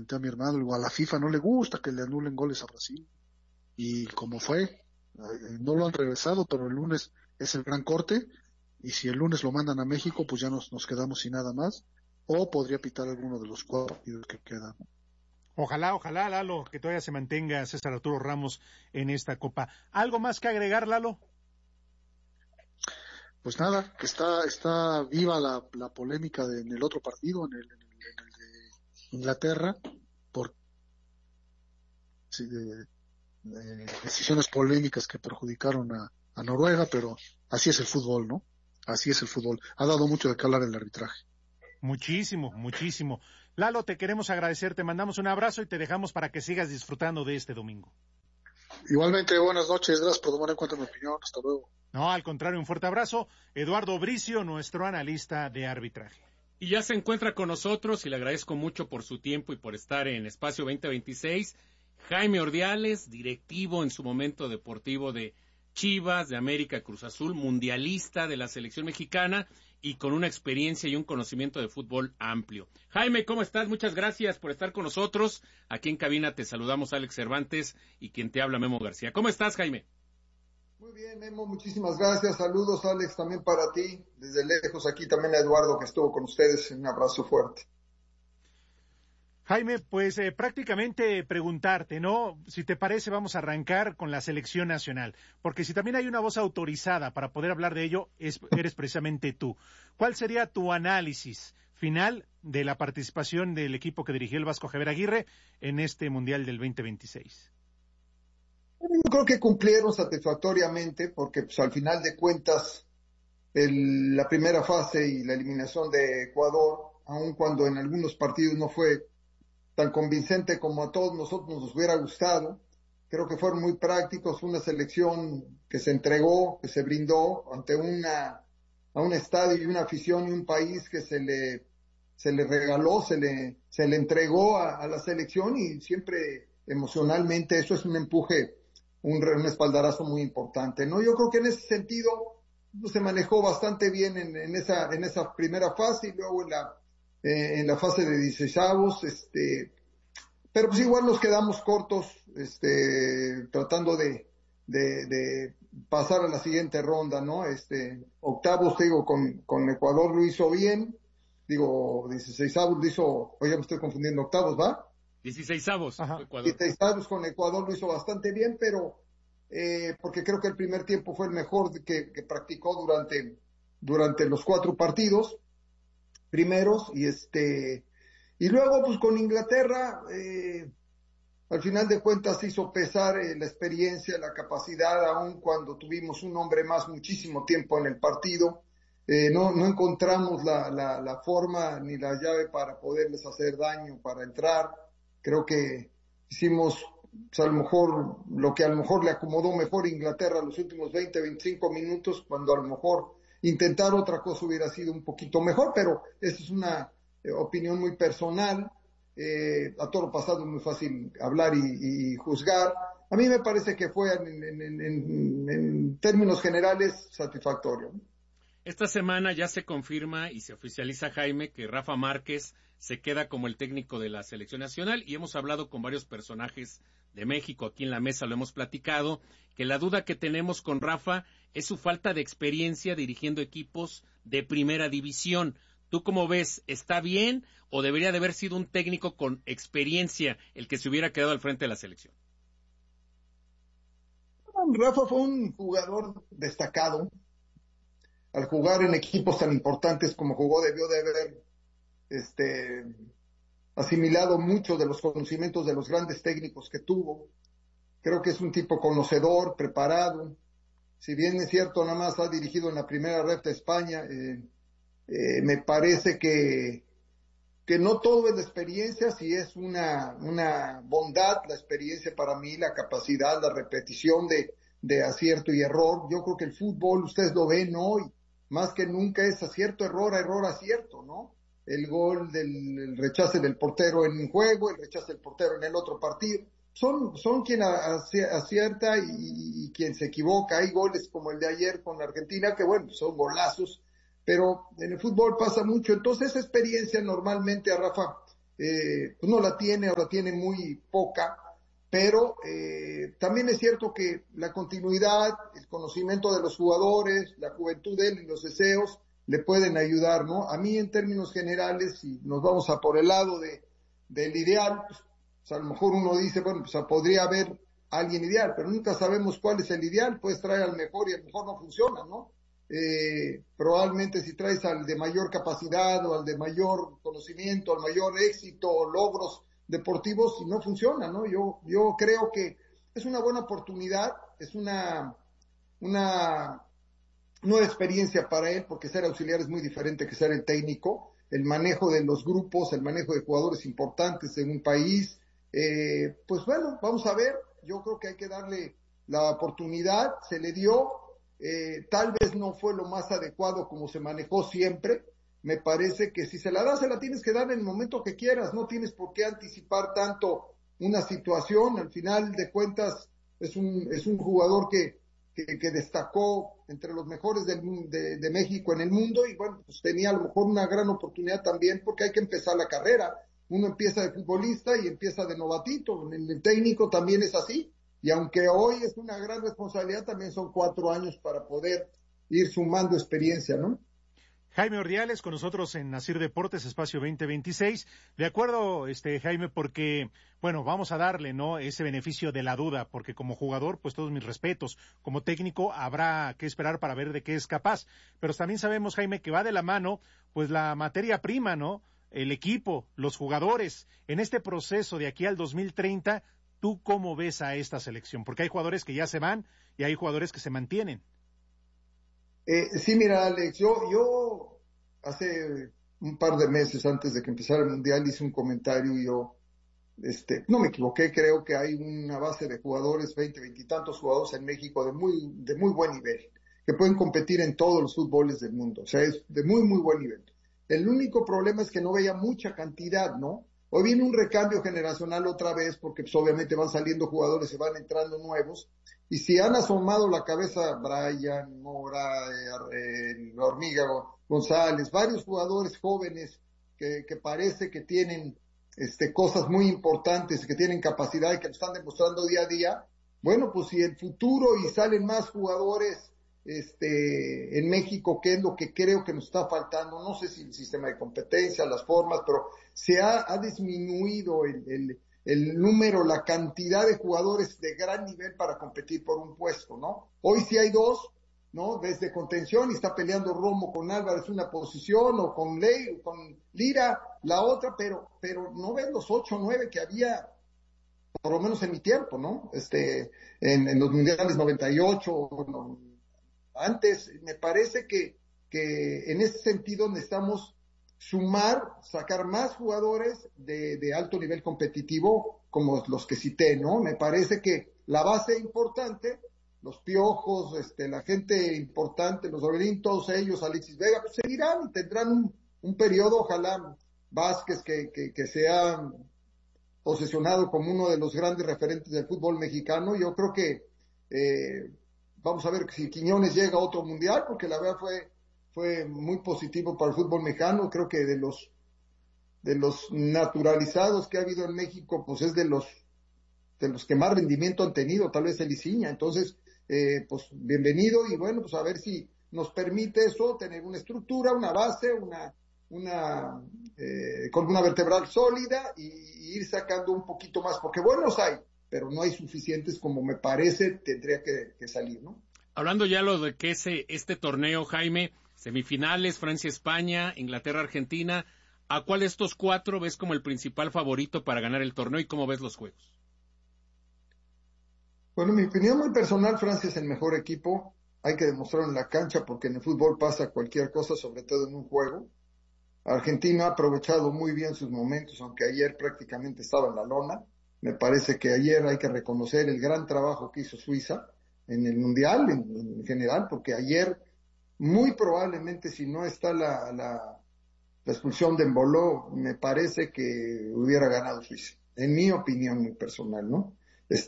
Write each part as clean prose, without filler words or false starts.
comenté a mi hermano, digo, a la FIFA no le gusta que le anulen goles a Brasil. Y como fue, no lo han regresado, pero el lunes es el gran corte, y si el lunes lo mandan a México, pues ya nos quedamos sin nada más, o podría pitar alguno de los 4 partidos que quedan. Ojalá, Lalo, que todavía se mantenga César Arturo Ramos en esta Copa. ¿Algo más que agregar, Lalo? Pues nada, que está viva la polémica en el otro partido, en el de Inglaterra, por sí, de decisiones polémicas que perjudicaron a Noruega, pero así es el fútbol, ¿no? Así es el fútbol. Ha dado mucho de qué hablar el arbitraje. Muchísimo. Lalo, te queremos agradecer, te mandamos un abrazo y te dejamos para que sigas disfrutando de este domingo. Igualmente, buenas noches, gracias por tomar en cuenta mi opinión, hasta luego. No, al contrario, un fuerte abrazo. Eduardo Bricio, nuestro analista de arbitraje. Y ya se encuentra con nosotros y le agradezco mucho por su tiempo y por estar en Espacio 2026. Jaime Ordiales, directivo en su momento deportivo de Chivas, de América, Cruz Azul, mundialista de la selección mexicana y con una experiencia y un conocimiento de fútbol amplio. Jaime, ¿cómo estás? Muchas gracias por estar con nosotros. Aquí en cabina te saludamos Alex Cervantes y quien te habla Memo García. ¿Cómo estás, Jaime? Muy bien, Memo, muchísimas gracias. Saludos, Alex, también para ti. Desde lejos aquí también a Eduardo, que estuvo con ustedes. Un abrazo fuerte. Jaime, pues prácticamente preguntarte, ¿no? Si te parece, vamos a arrancar con la selección nacional, porque si también hay una voz autorizada para poder hablar de ello, eres precisamente tú. ¿Cuál sería tu análisis final de la participación del equipo que dirigió el Vasco Javier Aguirre en este Mundial del 2026? Yo creo que cumplieron satisfactoriamente, porque pues, al final de cuentas, la primera fase y la eliminación de Ecuador, aun cuando en algunos partidos no fue tan convincente como a todos nosotros nos hubiera gustado, creo que fueron muy prácticos, fue una selección que se entregó, que se brindó ante a un estadio y una afición y un país que se le regaló, se le entregó a la selección, y siempre emocionalmente eso es un empuje, un espaldarazo muy importante, ¿no? Yo creo que en ese sentido pues, se manejó bastante bien en esa primera fase, y luego en la fase de 16avos, pero pues igual nos quedamos cortos, tratando de pasar a la siguiente ronda, ¿no? Octavos, te digo, con Ecuador lo hizo bien, digo, 16avos lo hizo, oye, me estoy confundiendo, octavos, ¿va? 16avos, Ecuador. 16avos con Ecuador lo hizo bastante bien, pero, porque creo que el primer tiempo fue el mejor que practicó durante los 4 partidos primeros, y luego pues con Inglaterra al final de cuentas hizo pesar la experiencia, la capacidad, aun cuando tuvimos un hombre más muchísimo tiempo en el partido, no encontramos la forma ni la llave para poderles hacer daño, para entrar. Creo que hicimos pues, a lo mejor le acomodó mejor Inglaterra los últimos 20-25 minutos, cuando a lo mejor intentar otra cosa hubiera sido un poquito mejor, pero esa es una opinión muy personal. A todo lo pasado es muy fácil hablar y juzgar. A mí me parece que fue en términos generales satisfactorio. Esta semana ya se confirma y se oficializa, Jaime, que Rafa Márquez se queda como el técnico de la selección nacional, y hemos hablado con varios personajes de México, aquí en la mesa lo hemos platicado, que la duda que tenemos con Rafa es su falta de experiencia dirigiendo equipos de primera división. ¿Tú cómo ves? ¿Está bien o debería de haber sido un técnico con experiencia el que se hubiera quedado al frente de la selección? Rafa fue un jugador destacado. Al jugar en equipos tan importantes como jugó, debió de haber asimilado mucho de los conocimientos de los grandes técnicos que tuvo. Creo que es un tipo conocedor, preparado. Si bien es cierto, nada más ha dirigido en la primera red de España, me parece que no todo es la experiencia, si es una bondad, la experiencia para mí, la capacidad, la repetición de acierto y error. Yo creo que el fútbol, ustedes lo ven hoy, más que nunca es acierto, error, acierto, ¿no? El gol el rechace del portero en un juego, el rechace del portero en el otro partido. Son quien acierta y quien se equivoca. Hay goles como el de ayer con Argentina, que bueno, son golazos, pero en el fútbol pasa mucho. Entonces esa experiencia normalmente a Rafa pues no la tiene, ahora tiene muy poca, pero también es cierto que la continuidad, el conocimiento de los jugadores, la juventud de él y los deseos le pueden ayudar, ¿no? A mí en términos generales, si nos vamos a por el lado del ideal, pues a lo mejor uno dice, bueno, pues podría haber alguien ideal, pero nunca sabemos cuál es el ideal, puedes traer al mejor y a lo mejor no funciona, ¿no? Probablemente si traes al de mayor capacidad o al de mayor conocimiento, al mayor éxito o logros deportivos, y no funciona, ¿no? Yo creo que es una buena oportunidad, es una nueva experiencia para él, porque ser auxiliar es muy diferente que ser el técnico, el manejo de los grupos, el manejo de jugadores importantes en un país, pues bueno, vamos a ver, yo creo que hay que darle la oportunidad, se le dio, tal vez no fue lo más adecuado como se manejó siempre, me parece que si se la das, se la tienes que dar en el momento que quieras, no tienes por qué anticipar tanto una situación, al final de cuentas es un jugador que destacó entre los mejores de México en el mundo, y bueno, pues tenía a lo mejor una gran oportunidad también, porque hay que empezar la carrera, uno empieza de futbolista y empieza de novatito, en el técnico también es así, y aunque hoy es una gran responsabilidad, también son 4 años para poder ir sumando experiencia, ¿no? Jaime Ordiales con nosotros en Asir Deportes, Espacio 2026. De acuerdo, Jaime, porque, bueno, vamos a darle, ¿no?, ese beneficio de la duda, porque como jugador, pues todos mis respetos. Como técnico, habrá que esperar para ver de qué es capaz. Pero también sabemos, Jaime, que va de la mano, pues la materia prima, ¿no?, el equipo, los jugadores. En este proceso de aquí al 2030, ¿tú cómo ves a esta selección? Porque hay jugadores que ya se van y hay jugadores que se mantienen. Sí, mira, Alex, yo hace un par de meses antes de que empezara el Mundial hice un comentario y no me equivoqué, creo que hay una base de jugadores, 20 y tantos jugadores en México de muy buen nivel, que pueden competir en todos los fútboles del mundo, o sea, es de muy buen nivel. El único problema es que no veía mucha cantidad, ¿no? Hoy viene un recambio generacional otra vez, porque pues, obviamente van saliendo jugadores, se van entrando nuevos, y si han asomado la cabeza Brian, Mora, la Hormiga González, varios jugadores jóvenes que parece que tienen cosas muy importantes, que tienen capacidad y que lo están demostrando día a día, bueno, pues si el futuro y salen más jugadores en México, que es lo que creo que nos está faltando, no sé si el sistema de competencia, las formas, pero se ha disminuido el número, la cantidad de jugadores de gran nivel para competir por un puesto, ¿no? Hoy sí hay 2, ¿no? Desde contención y está peleando Romo con Álvarez una posición, o con Ley, o con Lira la otra, pero no ves los 8 o 9 que había, por lo menos en mi tiempo, ¿no? En los mundiales 98, no, antes, me parece que en ese sentido necesitamos sumar, sacar más jugadores de alto nivel competitivo, como los que cité, ¿no? Me parece que la base importante, los Piojos, la gente importante, los Orbelín, todos ellos, Alexis Vega, pues seguirán y tendrán un periodo, ojalá Vázquez, que se ha posesionado como uno de los grandes referentes del fútbol mexicano. Yo creo que vamos a ver si Quiñones llega a otro mundial, porque la verdad fue muy positivo para el fútbol mexicano. Creo que de los naturalizados que ha habido en México, pues es de los que más rendimiento han tenido, tal vez el Liciña. Entonces, pues bienvenido, y bueno, pues a ver si nos permite eso, tener una estructura, una base, con una vertebral sólida, y ir sacando un poquito más, porque buenos hay, pero no hay suficientes como me parece tendría que salir, ¿no? Hablando ya lo de que este torneo, Jaime, semifinales, Francia-España, Inglaterra-Argentina, ¿a cuál de estos 4 ves como el principal favorito para ganar el torneo y cómo ves los juegos? Bueno, en mi opinión muy personal, Francia es el mejor equipo, hay que demostrarlo en la cancha, porque en el fútbol pasa cualquier cosa, sobre todo en un juego. Argentina ha aprovechado muy bien sus momentos, aunque ayer prácticamente estaba en la lona. Me parece que ayer hay que reconocer el gran trabajo que hizo Suiza en el Mundial, en general, porque ayer muy probablemente, si no está la expulsión de Embolo, me parece que hubiera ganado Suiza, en mi opinión muy personal, ¿no?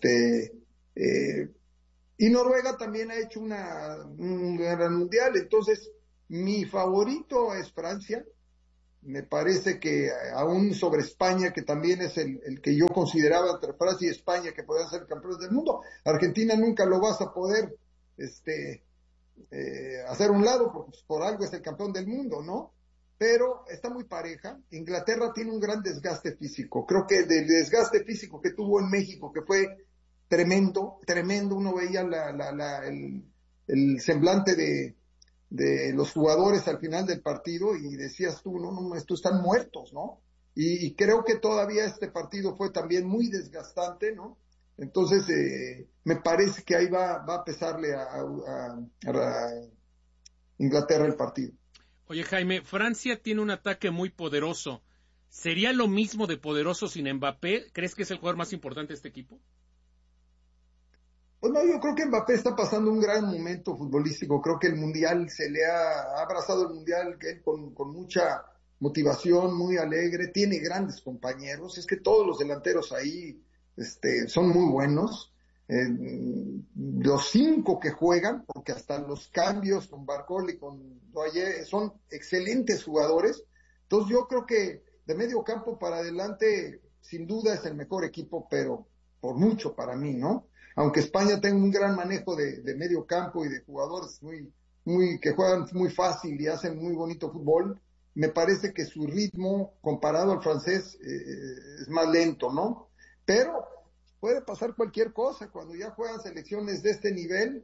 Y Noruega también ha hecho un gran Mundial, entonces mi favorito es Francia. Me parece que aún sobre España, que también es el que yo consideraba entre Francia y España que podían ser campeones del mundo, Argentina nunca lo vas a poder hacer un lado, porque pues, por algo es el campeón del mundo, ¿no? Pero está muy pareja. Inglaterra tiene un gran desgaste físico. Creo que del desgaste físico que tuvo en México, que fue tremendo, uno veía el semblante de los jugadores al final del partido y decías tú, no, estos están muertos, ¿no? Y creo que todavía este partido fue también muy desgastante, ¿no? Entonces, me parece que ahí va a pesarle a Inglaterra el partido. Oye, Jaime, Francia tiene un ataque muy poderoso. ¿Sería lo mismo de poderoso sin Mbappé? ¿Crees que es el jugador más importante de este equipo? Pues no, yo creo que Mbappé está pasando un gran momento futbolístico. Creo que el Mundial se le ha abrazado el Mundial que él con mucha motivación, muy alegre, tiene grandes compañeros. Es que todos los delanteros ahí son muy buenos. Los 5 que juegan, porque hasta los cambios con Barcola y con Doye son excelentes jugadores. Entonces yo creo que de medio campo para adelante, sin duda es el mejor equipo, pero por mucho para mí, ¿no? Aunque España tenga un gran manejo de medio campo y de jugadores que juegan muy fácil y hacen muy bonito fútbol, me parece que su ritmo comparado al francés es más lento, ¿no? Pero puede pasar cualquier cosa cuando ya juegan selecciones de este nivel.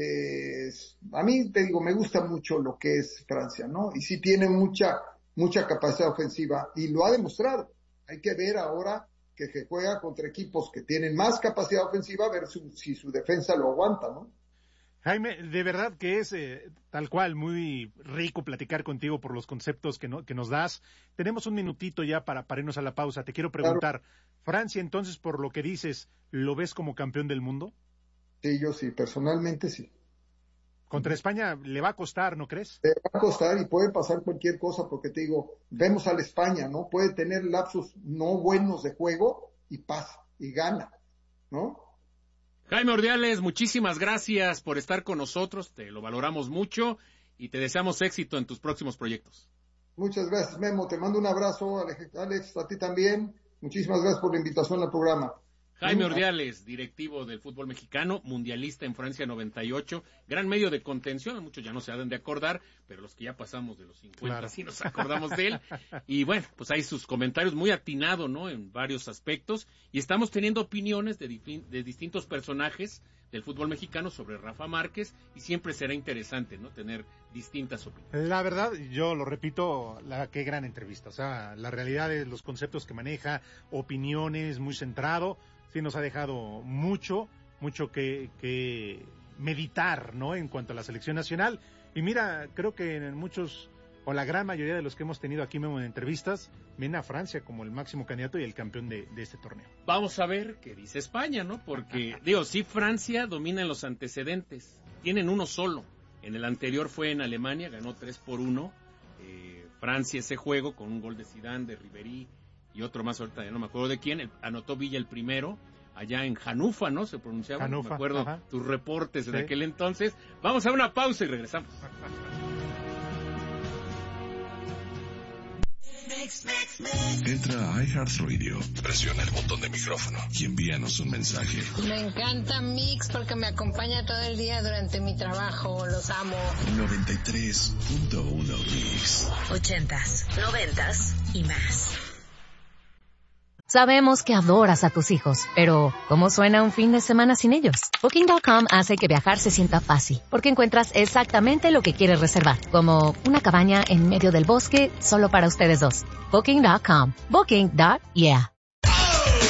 A mí, te digo, me gusta mucho lo que es Francia, ¿no? Y sí tiene mucha capacidad ofensiva y lo ha demostrado. Hay que ver ahora que se juega contra equipos que tienen más capacidad ofensiva, a ver si su defensa lo aguanta, ¿no? Jaime, de verdad que es tal cual muy rico platicar contigo por los conceptos que nos das. Tenemos un minutito ya para irnos a la pausa. Te quiero preguntar, claro. Francia, entonces, por lo que dices, ¿lo ves como campeón del mundo? Sí, yo sí, personalmente sí. Contra España le va a costar, ¿no crees? Le va a costar y puede pasar cualquier cosa, porque te digo, vemos a la España, ¿no? Puede tener lapsos no buenos de juego y pasa, y gana, ¿no? Jaime Ordiales, muchísimas gracias por estar con nosotros, te lo valoramos mucho y te deseamos éxito en tus próximos proyectos. Muchas gracias, Memo, te mando un abrazo, Alex, a ti también, muchísimas gracias por la invitación al programa. Jaime Ordiales, directivo del fútbol mexicano, mundialista en Francia 98, gran medio de contención, muchos ya no se han de acordar, pero los que ya pasamos de los 50 claro. Sí nos acordamos de él. Y bueno, pues hay sus comentarios muy atinados, ¿no? En varios aspectos, y estamos teniendo opiniones de distintos personajes del fútbol mexicano sobre Rafa Márquez, y siempre será interesante, ¿no? Tener distintas opiniones. La verdad, yo lo repito, qué gran entrevista, o sea, la realidad de los conceptos que maneja, opiniones, muy centrado. Sí nos ha dejado mucho que meditar, ¿no? En cuanto a la selección nacional. Y mira, creo que en muchos, o la gran mayoría de los que hemos tenido aquí mismo en entrevistas, ven a Francia como el máximo candidato y el campeón de este torneo. Vamos a ver qué dice España, ¿no? Porque, sí, Francia domina en los antecedentes. Tienen uno solo. En el anterior fue en Alemania, ganó 3-1. Francia ese juego con un gol de Zidane, de Ribéry, y otro más ahorita, ya no me acuerdo de quién, anotó Villa el primero, allá en Hannover, ¿no? Se pronunciaba, Hannover, me acuerdo, ajá. Tus reportes de aquel entonces. Vamos a una pausa y regresamos. Entra a iHeartRadio, presiona el botón de micrófono y envíanos un mensaje. Me encanta Mix porque me acompaña todo el día durante mi trabajo, los amo. 93.1 Mix. 80s, 90s y más. Sabemos que adoras a tus hijos, pero ¿cómo suena un fin de semana sin ellos? Booking.com hace que viajar se sienta fácil, porque encuentras exactamente lo que quieres reservar, como una cabaña en medio del bosque solo para ustedes dos. Booking.com. Booking.yeah.